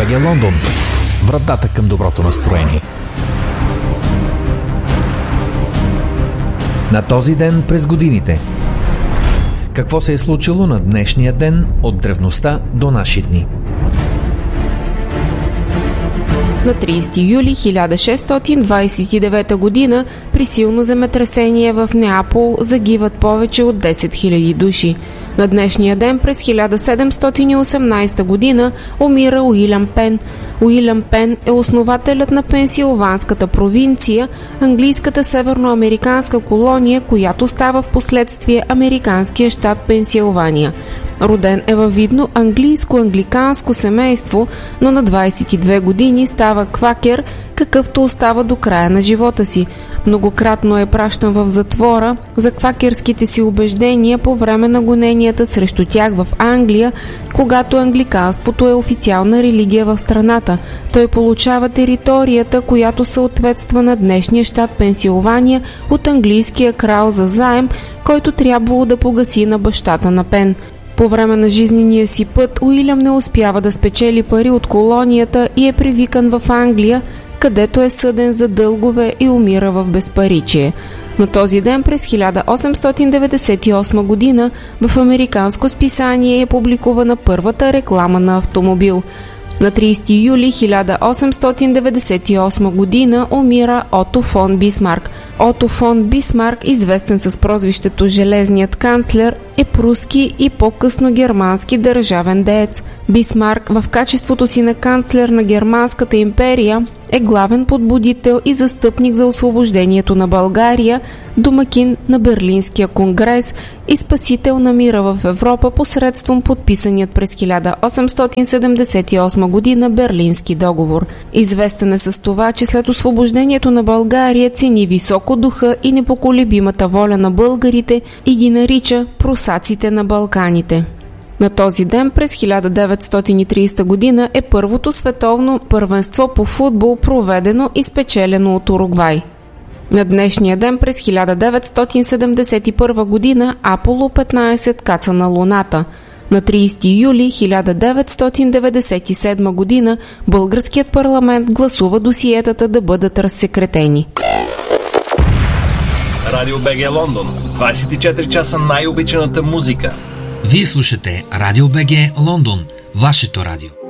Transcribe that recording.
БГ Лондон. Вратата към доброто настроение. На този ден през годините. Какво се е случило на днешния ден от древността до наши дни? На 30 юли 1629 година при силно земетресение в Неапол загиват повече от 10 000 души. На днешния ден през 1718 година умира Уилям Пен. Уилям Пен е основателят на Пенсилванската провинция, английската северноамериканска колония, която става в последствие американския щат Пенсилвания. Роден е във видно английско-англиканско семейство, но на 22 години става квакер, какъвто остава до края на живота си. Многократно е пращан в затвора за квакерските си убеждения по време на гоненията срещу тях в Англия, когато англиканството е официална религия в страната. Той получава територията, която съответства на днешния щат Пенсилвания от английския крал за заем, който трябвало да погаси на бащата на Пен. По време на жизнения си път Уилям не успява да спечели пари от колонията и е привикан в Англия, където е съден за дългове и умира в безпаричие. На този ден през 1898 година в американско списание е публикувана първата реклама на автомобил. На 30 юли 1898 година умира Ото фон Бисмарк. Ото фон Бисмарк, известен с прозвището Железният канцлер, е пруски и по-късно германски държавен деец. Бисмарк в качеството си на канцлер на Германската империя е главен подбудител и застъпник за освобождението на България, домакин на Берлинския конгрес и спасител на мира в Европа посредством подписаният през 1878 година Берлински договор. Известен е с това, че след освобождението на България цени високо духа и непоколебимата воля на българите и ги нарича прусаците на Балканите. На този ден през 1930 година е първото световно първенство по футбол, проведено и спечелено от Уругвай. На днешния ден през 1971 година Аполо 15 каца на Луната. На 30 юли 1997 година българският парламент гласува досиетата да бъдат разсекретени. Радио БГ Лондон. 24 часа най-обичаната музика. Вие слушате Радио БГ Лондон, вашето радио.